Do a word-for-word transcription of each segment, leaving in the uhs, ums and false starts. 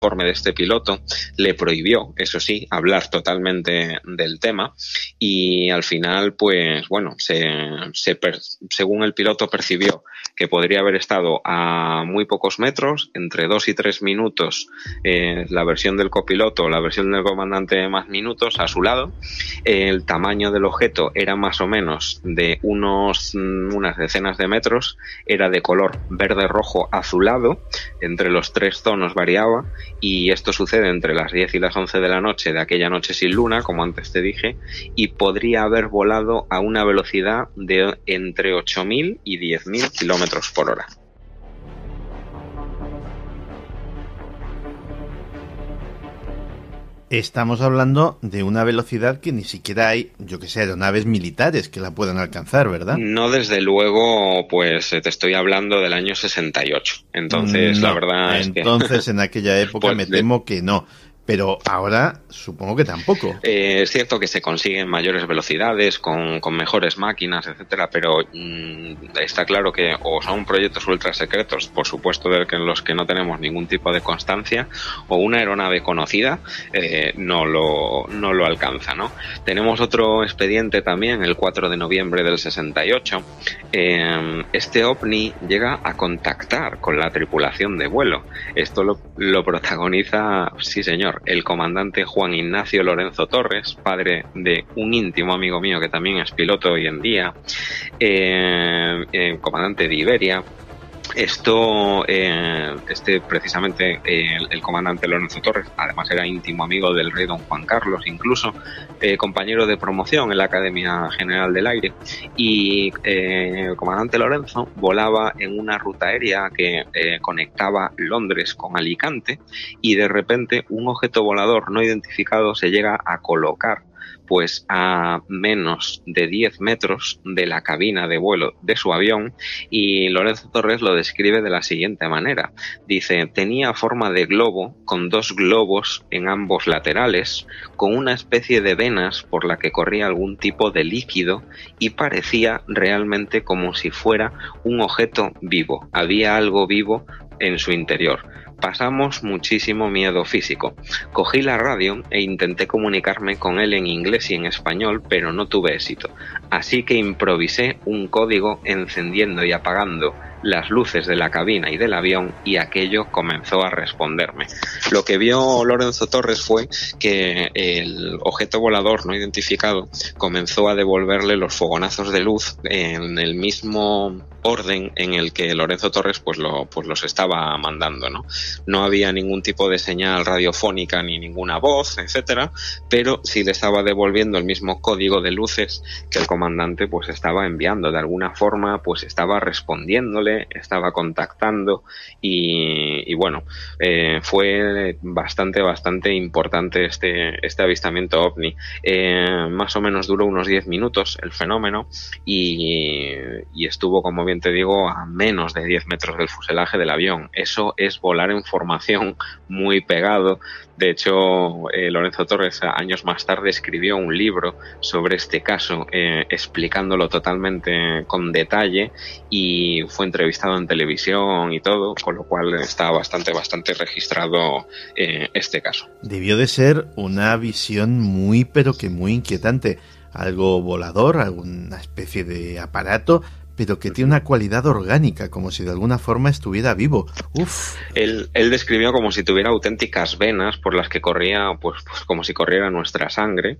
informe de este piloto le prohibió, eso sí, hablar totalmente del tema, y al final, pues bueno, se, se per, según el piloto percibió que podría haber estado a muy pocos metros, entre dos y tres minutos, eh, la versión del copiloto, la versión del comandante más minutos a su lado. El tamaño del objeto era más o menos de unos unas decenas de metros, era de color verde rojo azulado, entre los tres tonos variaba, y esto sucede entre las diez y las once de la noche de aquella noche sin luna, como antes te dije, y podría haber volado a una velocidad de entre ocho mil y diez mil kilómetros por hora. Estamos hablando de una velocidad que ni siquiera hay, yo que sé, aeronaves militares que la puedan alcanzar, ¿verdad? No, desde luego, pues te estoy hablando del año sesenta y ocho. Entonces, no, la verdad es entonces, que... Entonces, en aquella época pues me temo de... que no. Pero ahora supongo que tampoco. Eh, es cierto que se consiguen mayores velocidades, con, con mejores máquinas, etcétera, pero mmm, está claro que o son proyectos ultra secretos, por supuesto, de que en los que no tenemos ningún tipo de constancia, o una aeronave conocida eh, no lo no lo alcanza, ¿no? Tenemos otro expediente también, el cuatro de noviembre del sesenta y ocho. Eh, este ovni llega a contactar con la tripulación de vuelo. Esto lo, lo protagoniza, sí señor, el comandante Juan Ignacio Lorenzo Torres, padre de un íntimo amigo mío que también es piloto hoy en día, eh, eh, comandante de Iberia. Esto, eh, este precisamente eh, el, el comandante Lorenzo Torres, además era íntimo amigo del rey don Juan Carlos, incluso eh, compañero de promoción en la Academia General del Aire, y eh, el comandante Lorenzo volaba en una ruta aérea que eh, conectaba Londres con Alicante, y de repente un objeto volador no identificado se llega a colocar pues a menos de diez metros de la cabina de vuelo de su avión, y Lorenzo Torres lo describe de la siguiente manera. Dice, tenía forma de globo, con dos globos en ambos laterales, con una especie de venas por la que corría algún tipo de líquido, y parecía realmente como si fuera un objeto vivo. Había algo vivo en su interior. Pasamos muchísimo miedo físico. Cogí la radio e intenté comunicarme con él en inglés y en español, pero no tuve éxito. Así que improvisé un código encendiendo y apagando las luces de la cabina y del avión, y aquello comenzó a responderme. Lo que vio Lorenzo Torres fue que el objeto volador no identificado comenzó a devolverle los fogonazos de luz en el mismo orden en el que Lorenzo Torres pues, lo, pues los estaba mandando, ¿no? No había ningún tipo de señal radiofónica ni ninguna voz, etcétera, pero sí le estaba devolviendo el mismo código de luces que el comandante pues estaba enviando. De alguna forma pues estaba respondiéndole, estaba contactando, y, y bueno, eh, fue bastante, bastante importante este, este avistamiento ovni. Eh, más o menos duró unos diez minutos el fenómeno, y, y estuvo, como bien te digo, a menos de diez metros del fuselaje del avión. Eso es volar en formación muy pegado. De hecho, eh, Lorenzo Torres años más tarde escribió un libro sobre este caso, eh, explicándolo totalmente con detalle, y fue entrevistado en televisión y todo, con lo cual está bastante, bastante registrado eh, este caso. Debió de ser una visión muy, pero que muy inquietante. Algo volador, alguna especie de aparato, pero que tiene una cualidad orgánica, como si de alguna forma estuviera vivo. Uf. Él, él describió como si tuviera auténticas venas por las que corría, pues, pues como si corriera nuestra sangre,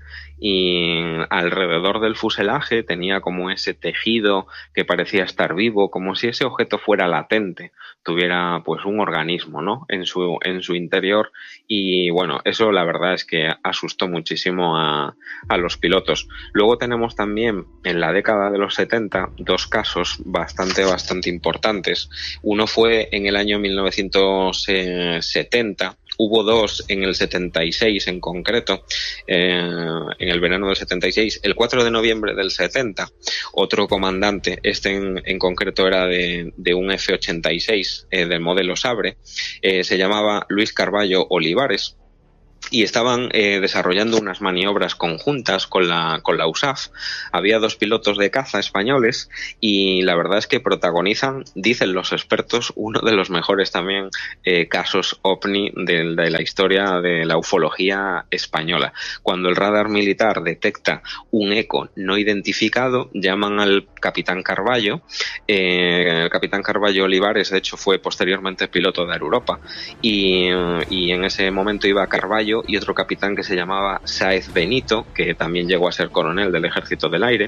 y alrededor del fuselaje tenía como ese tejido que parecía estar vivo, como si ese objeto fuera latente, tuviera pues un organismo, ¿no?, en su, en su interior. Y bueno, eso la verdad es que asustó muchísimo a, a los pilotos. Luego tenemos también en la década de los setenta dos casos bastante, bastante importantes. Uno fue en el año mil novecientos setenta, hubo dos en el setenta y seis en concreto, eh, en el verano del setenta y seis, el cuatro de noviembre del setenta, otro comandante, este en, en concreto era de, de un F ochenta y seis eh, del modelo Sabre, eh, se llamaba Luis Carballo Olivares. y estaban eh, desarrollando unas maniobras conjuntas con la, con la U S A F. Había dos pilotos de caza españoles y la verdad es que protagonizan, dicen los expertos, uno de los mejores también eh, casos OVNI de, de la historia de la ufología española. Cuando el radar militar detecta un eco no identificado, llaman al capitán Carballo. Eh, el capitán Carballo Olivares, de hecho, fue posteriormente piloto de Air Europa y, y en ese momento iba Carballo y otro capitán que se llamaba Sáez Benito, que también llegó a ser coronel del Ejército del Aire,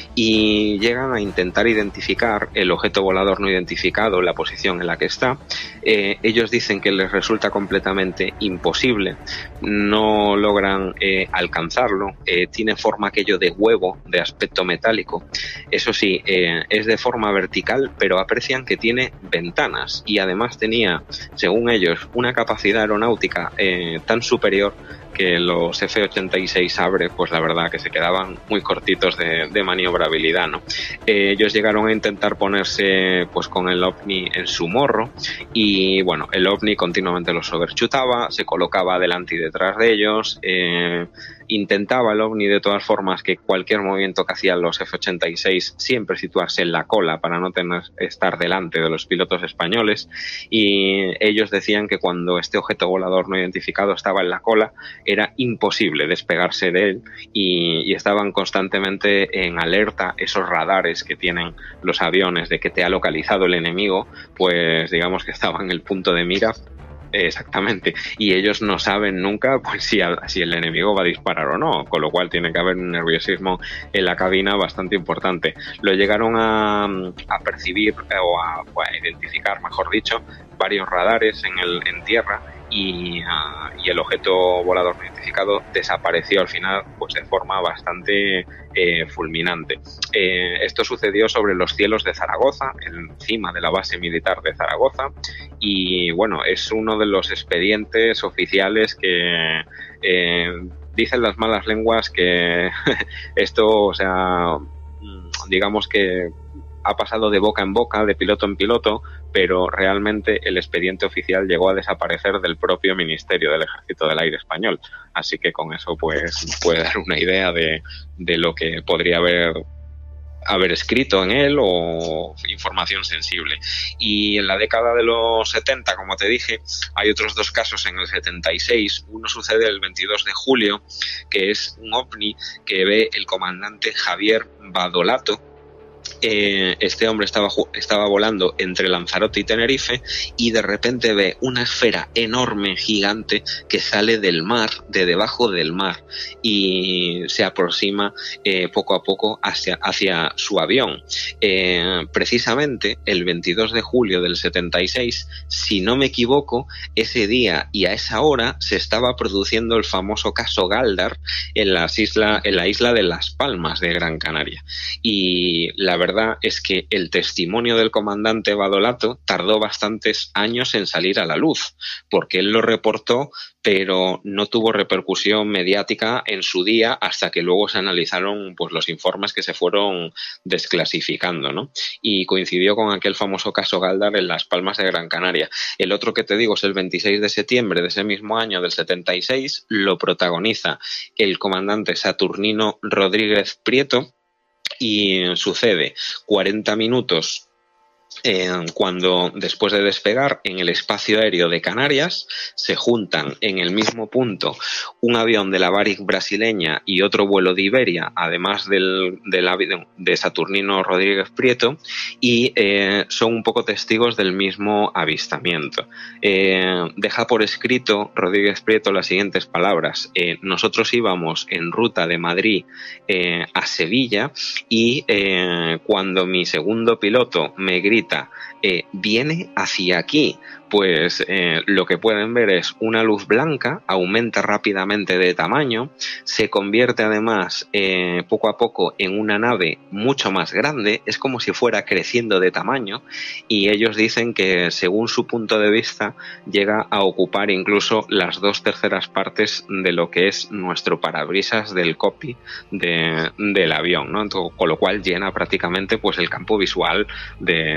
y llegan a intentar identificar el objeto volador no identificado, la posición en la que está. Eh, ellos dicen que les resulta completamente imposible, no logran eh, alcanzarlo, eh, tiene forma aquello de huevo, de aspecto metálico. Eso sí, eh, es de forma vertical, pero aprecian que tiene ventanas y además tenía, según ellos, una capacidad aeronáutica eh, tan superior que los F ochenta y seis Sabre, pues la verdad que se quedaban muy cortitos de, de maniobrabilidad, ¿no? Eh, ellos llegaron a intentar ponerse pues con el OVNI en su morro y bueno, el OVNI continuamente los overchutaba, se colocaba delante y detrás de ellos, eh, intentaba el OVNI de todas formas que cualquier movimiento que hacían los F ochenta y seis siempre situarse en la cola para no tener estar delante de los pilotos españoles, y ellos decían que cuando este objeto volador no identificado estaba en la cola era imposible despegarse de él y, y estaban constantemente en alerta esos radares que tienen los aviones de que te ha localizado el enemigo, pues digamos que estaban en el punto de mira. Exactamente, y ellos no saben nunca pues si, al, si el enemigo va a disparar o no, con lo cual tiene que haber un nerviosismo en la cabina bastante importante. Lo llegaron a, a percibir o a, o a identificar, mejor dicho, varios radares en, el, en tierra y, uh, y el objeto volador no identificado desapareció al final pues de forma bastante eh, fulminante. Eh, esto sucedió sobre los cielos de Zaragoza, encima de la base militar de Zaragoza, y bueno, es uno de los expedientes oficiales que eh, dicen las malas lenguas que esto, o sea, digamos que ha pasado de boca en boca, de piloto en piloto, pero realmente el expediente oficial llegó a desaparecer del propio Ministerio del Ejército del Aire español. Así que con eso pues puede dar una idea de, de lo que podría haber haber escrito en él o información sensible. Y en la década de los setenta, como te dije, hay otros dos casos en el setenta y seis. Uno sucede el veintidós de julio, que es un OVNI que ve el comandante Javier Badolato. Eh, este hombre estaba, estaba volando entre Lanzarote y Tenerife y de repente ve una esfera enorme, gigante, que sale del mar, de debajo del mar, y se aproxima eh, poco a poco hacia, hacia su avión. Eh, precisamente el veintidós de julio del setenta y seis, si no me equivoco, ese día y a esa hora se estaba produciendo el famoso caso Galdar en, las isla, en la isla de Las Palmas de Gran Canaria. Y la verdad es que el testimonio del comandante Badolato tardó bastantes años en salir a la luz, porque él lo reportó, pero no tuvo repercusión mediática en su día hasta que luego se analizaron pues los informes que se fueron desclasificando, ¿no? Y coincidió con aquel famoso caso Galdar en Las Palmas de Gran Canaria. El otro que te digo es el veintiséis de septiembre de ese mismo año del setenta y seis, lo protagoniza el comandante Saturnino Rodríguez Prieto, y sucede cuarenta minutos Eh, cuando después de despegar en el espacio aéreo de Canarias se juntan en el mismo punto un avión de la Varig brasileña y otro vuelo de Iberia, además del, del avión de Saturnino Rodríguez Prieto, y eh, son un poco testigos del mismo avistamiento. Eh, deja por escrito Rodríguez Prieto las siguientes palabras: eh, nosotros íbamos en ruta de Madrid eh, a Sevilla y eh, cuando mi segundo piloto me grita Eh, viene hacia aquí, pues eh, lo que pueden ver es una luz blanca, aumenta rápidamente de tamaño, se convierte además eh, poco a poco en una nave mucho más grande, es como si fuera creciendo de tamaño, y ellos dicen que según su punto de vista llega a ocupar incluso las dos terceras partes de lo que es nuestro parabrisas del cockpit de, del avión, ¿no? Entonces, con lo cual llena prácticamente pues el campo visual de,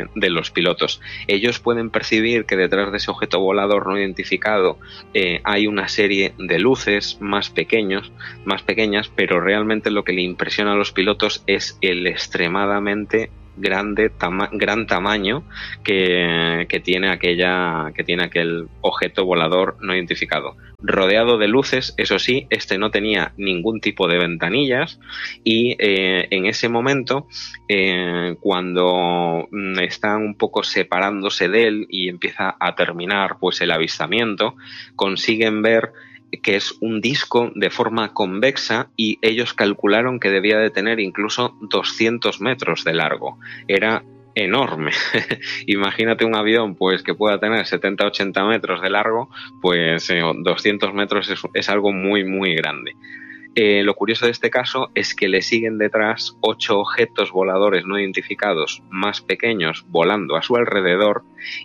de, de los pilotos. Ellos pueden percibir que detrás de ese objeto volador no identificado eh, hay una serie de luces más pequeños, más pequeñas, pero realmente lo que le impresiona a los pilotos es el extremadamente grande tama- gran tamaño que, que tiene aquella que tiene aquel objeto volador no identificado, rodeado de luces. Eso sí, este no tenía ningún tipo de ventanillas y eh, en ese momento eh, cuando están un poco separándose de él y empieza a terminar pues el avistamiento, consiguen ver que es un disco de forma convexa y ellos calcularon que debía de tener incluso doscientos metros de largo. Era enorme. Imagínate un avión pues que pueda tener setenta a ochenta metros de largo, pues eh, doscientos metros es, es algo muy muy grande. Eh, lo curioso de este caso es que le siguen detrás ocho objetos voladores no identificados más pequeños volando a su alrededor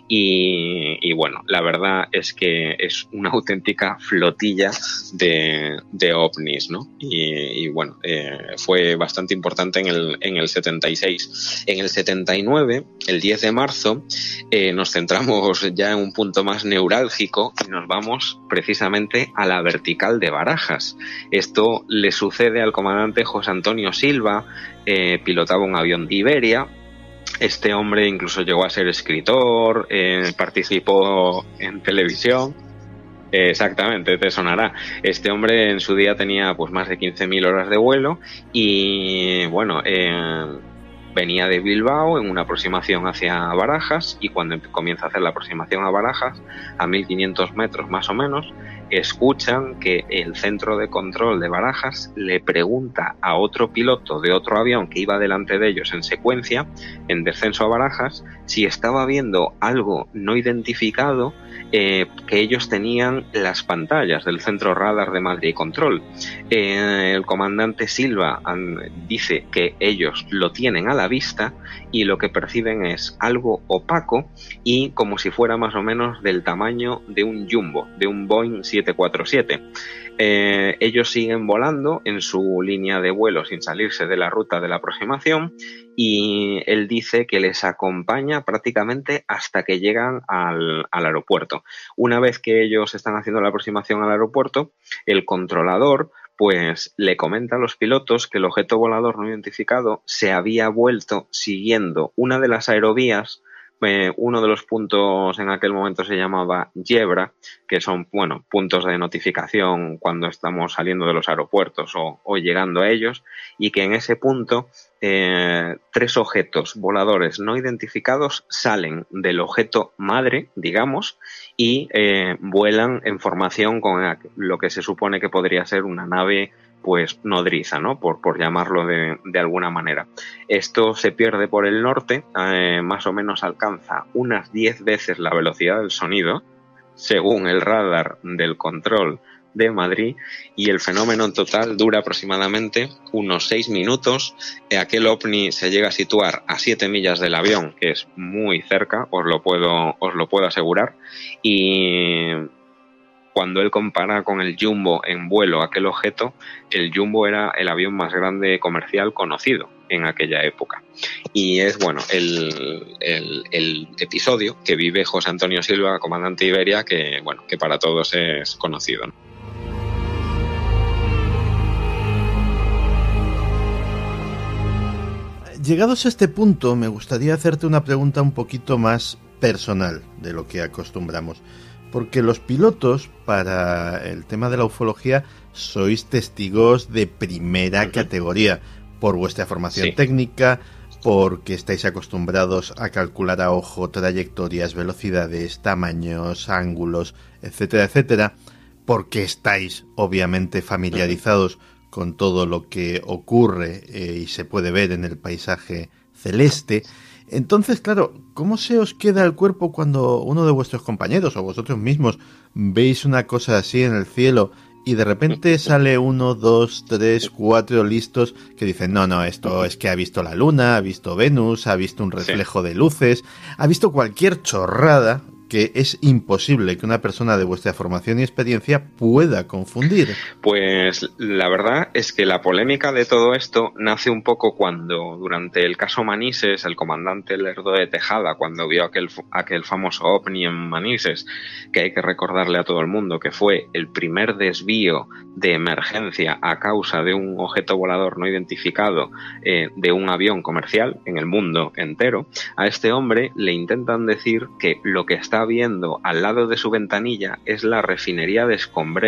y, y bueno, la verdad es que es una auténtica flotilla de, de ovnis, ¿no? Y, y bueno, eh, fue bastante importante en el, en el setenta y seis. En el setenta y nueve, el diez de marzo, eh, nos centramos ya en un punto más neurálgico y nos vamos precisamente a la vertical de Barajas. Esto le sucede al comandante José Antonio Silva, eh, pilotaba un avión de Iberia. Este hombre incluso llegó a ser escritor, eh, participó en televisión. Eh, exactamente, te sonará. Este hombre en su día tenía pues más de quince mil horas de vuelo y bueno, eh, venía de Bilbao en una aproximación hacia Barajas y cuando comienza a hacer la aproximación a Barajas, a mil quinientos metros más o menos, escuchan que el centro de control de Barajas le pregunta a otro piloto de otro avión que iba delante de ellos en secuencia, en descenso a Barajas, si estaba viendo algo no identificado eh, que ellos tenían las pantallas del centro radar de Madrid y Control. Eh, el comandante Silva um, dice que ellos lo tienen a la vista y lo que perciben es algo opaco y como si fuera más o menos del tamaño de un jumbo, de un Boeing siete cuatro siete. Eh, ellos siguen volando en su línea de vuelo sin salirse de la ruta de la aproximación y él dice que les acompaña prácticamente hasta que llegan al, al aeropuerto. Una vez que ellos están haciendo la aproximación al aeropuerto, el controlador pues le comenta a los pilotos que el objeto volador no identificado se había vuelto siguiendo una de las aerovías. Eh, uno de los puntos en aquel momento se llamaba Yebra, que son, bueno, puntos de notificación cuando estamos saliendo de los aeropuertos o, o llegando a ellos, y que en ese punto eh, tres objetos voladores no identificados salen del objeto madre, digamos, y eh, vuelan en formación con lo que se supone que podría ser una nave pues nodriza, ¿no? Por, por llamarlo de, de alguna manera. Esto se pierde por el norte, eh, más o menos alcanza unas diez veces la velocidad del sonido, según el radar del control de Madrid, y el fenómeno en total dura aproximadamente unos seis minutos. Aquel ovni se llega a situar a siete millas del avión, que es muy cerca, os lo puedo, os lo puedo asegurar, y cuando él compara con el Jumbo en vuelo aquel objeto, el Jumbo era el avión más grande comercial conocido en aquella época. Y es, bueno, el, el, el episodio que vive José Antonio Silva, comandante Iberia, que, bueno, que para todos es conocido, ¿no? Llegados a este punto, me gustaría hacerte una pregunta un poquito más personal de lo que acostumbramos. Porque los pilotos, para el tema de la ufología, sois testigos de primera uh-huh. categoría, por vuestra formación sí. técnica, porque estáis acostumbrados a calcular a ojo trayectorias, velocidades, tamaños, ángulos, etcétera, etcétera, porque estáis obviamente familiarizados uh-huh. con todo lo que ocurre eh, y se puede ver en el paisaje celeste. Entonces, claro, ¿cómo se os queda el cuerpo cuando uno de vuestros compañeros o vosotros mismos veis una cosa así en el cielo y de repente sale uno, dos, tres, cuatro listos que dicen, no, no, esto es que ha visto la luna, ha visto Venus, ha visto un reflejo sí. de luces, ha visto cualquier chorrada que es imposible que una persona de vuestra formación y experiencia pueda confundir. Pues la verdad es que la polémica de todo esto nace un poco cuando, durante el caso Manises, el comandante Lerdo de Tejada, cuando vio aquel, aquel famoso ovni en Manises, que hay que recordarle a todo el mundo que fue el primer desvío de emergencia a causa de un objeto volador no identificado eh, de un avión comercial en el mundo entero, a este hombre le intentan decir que lo que está viendo al lado de su ventanilla es la refinería de Escombrero